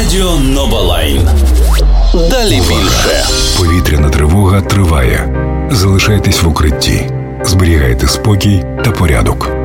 Радіо Нова Лайн. Далі більше. Повітряна тривога триває. Залишайтесь в укритті. Зберігайте спокій та порядок.